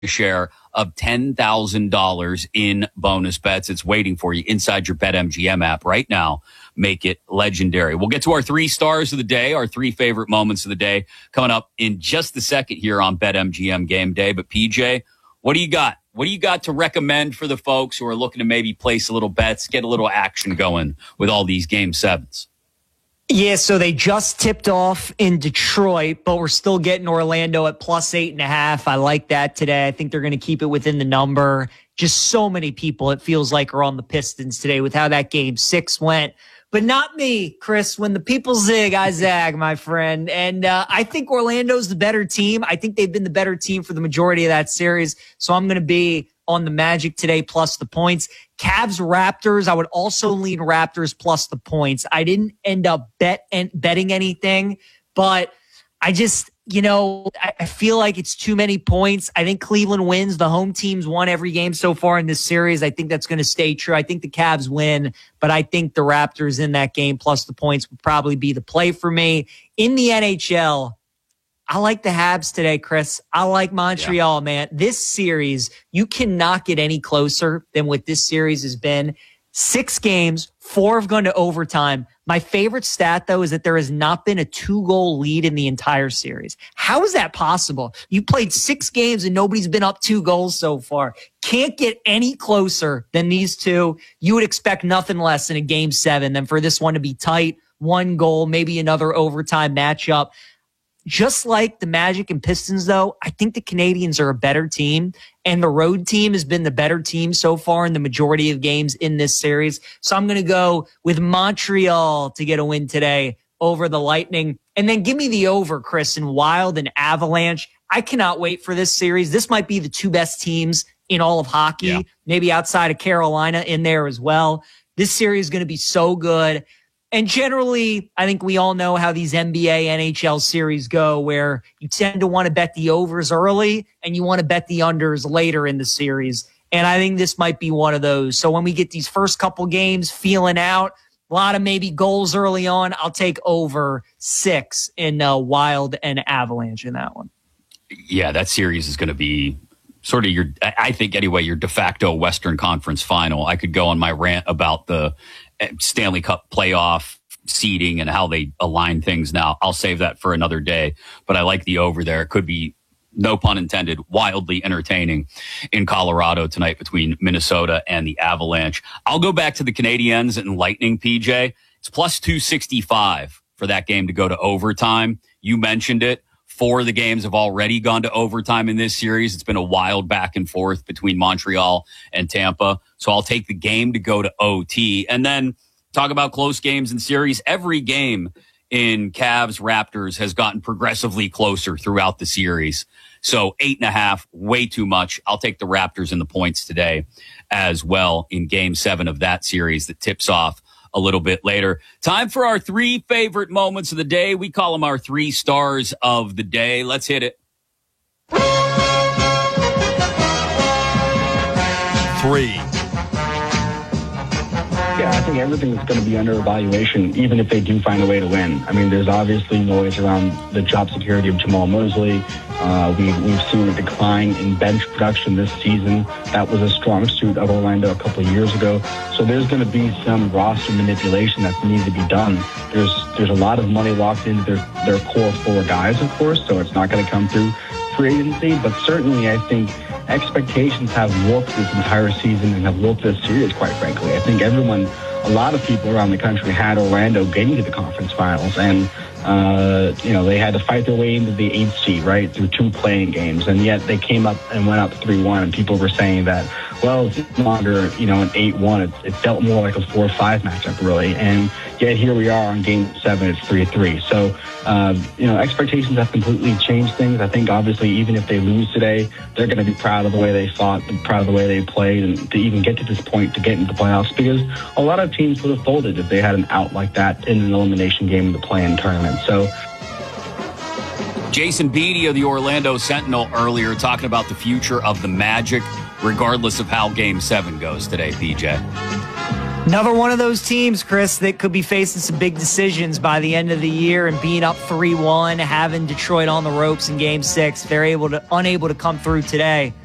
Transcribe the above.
share of $10,000 in bonus bets. It's waiting for you inside your BetMGM app right now. Make it legendary. We'll get to our 3 stars of the day, our 3 favorite moments of the day, coming up in just a second here on BetMGM Game Day. But PJ, what do you got? What do you got to recommend for the folks who are looking to maybe place a little bets, get a little action going with all these Game 7s? Yeah, so they just tipped off in Detroit, but we're still getting Orlando at plus 8.5. I like that today. I think they're going to keep it within the number. Just so many people, it feels like, are on the Pistons today with how that Game 6 went. But not me, Chris. When the people zig, I zag, my friend. And I think Orlando's the better team. I think they've been the better team for the majority of that series. So I'm going to be on the Magic today plus the points. Cavs Raptors, I would also lean Raptors plus the points. I didn't end up betting anything, but I just, I feel like it's too many points. I think Cleveland wins. The home team's won every game so far in this series. I think that's going to stay true. I think the Cavs win, but I think the Raptors in that game plus the points would probably be the play for me. In the NHL, I like the Habs today, Chris. I like Montreal, man. This series, you cannot get any closer than what this series has been. 6 games, 4 have gone to overtime. My favorite stat, though, is that there has not been a 2-goal lead in the entire series. How is that possible? You played 6 games and nobody's been up 2 goals so far. Can't get any closer than these two. You would expect nothing less in a Game 7 than for this one to be tight, 1 goal, maybe another overtime matchup. Just like the Magic and Pistons, though, I think the Canadiens are a better team, and the road team has been the better team so far in the majority of games in this series. So I'm going to go with Montreal to get a win today over the Lightning. And then give me the over, Chris, in Wild and Avalanche. I cannot wait for this series. This might be the 2 best teams in all of hockey, maybe outside of Carolina in there as well. This series is going to be so good. And generally, I think we all know how these NBA, NHL series go, where you tend to want to bet the overs early and you want to bet the unders later in the series. And I think this might be one of those. So when we get these first couple games feeling out, a lot of maybe goals early on, I'll take over 6 in Wild and Avalanche in that one. Yeah, that series is going to be sort of I think anyway, your de facto Western Conference final. I could go on my rant about the Stanley Cup playoff seeding and how they align things now. I'll save that for another day, but I like the over there. It could be, no pun intended, wildly entertaining in Colorado tonight between Minnesota and the Avalanche. I'll go back to the Canadiens and Lightning, PJ. It's plus 265 for that game to go to overtime. You mentioned it. 4 of the games have already gone to overtime in this series. It's been a wild back and forth between Montreal and Tampa. So I'll take the game to go to OT. And then talk about close games in series. Every game in Cavs Raptors has gotten progressively closer throughout the series. So 8.5, way too much. I'll take the Raptors and the points today as well in Game 7 of that series that tips off a little bit later. Time for our 3 favorite moments of the day. We call them our 3 stars of the day. Let's hit it. 3. Yeah, I think everything is going to be under evaluation, even if they do find a way to win. I mean, there's obviously noise around the job security of Jamal Mosley. We've seen a decline in bench production this season. That was a strong suit of Orlando a couple of years ago. So there's going to be some roster manipulation that needs to be done. There's a lot of money locked into their core 4 guys, of course, so it's not going to come through free agency. But certainly, I think expectations have warped this entire season and have warped this series, quite frankly. I think a lot of people around the country had Orlando getting to the conference finals, and they had to fight their way into the 8th seed, right, through 2 playing games, and yet they came up and went up 3-1, and people were saying that, well, it's no longer, an 8-1. It felt more like a 4-5 matchup, really, and yet here we are on Game 7, it's 3-3. So, expectations have completely changed things. I think, obviously, even if they lose today, they're going to be proud of the way they fought, proud of the way they played, and to even get to this point, to get into the playoffs, because a lot of teams would have folded if they had an out like that in an elimination game in the play-in tournament. So, Jason Beatty of the Orlando Sentinel earlier talking about the future of the Magic, regardless of how Game 7 goes today, PJ. Another one of those teams, Chris, that could be facing some big decisions by the end of the year and being up 3-1, having Detroit on the ropes in Game 6. They're unable to come through today.